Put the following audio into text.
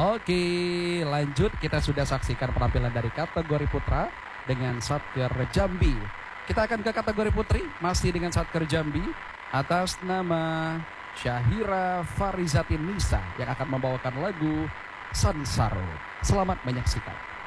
Oke, lanjut kita sudah saksikan penampilan dari kategori putra dengan Satker Jambi. Kita akan ke kategori putri, masih dengan Satker Jambi atas nama Syahira Farizatin Nisa yang akan membawakan lagu Sansaro. Selamat menyaksikan.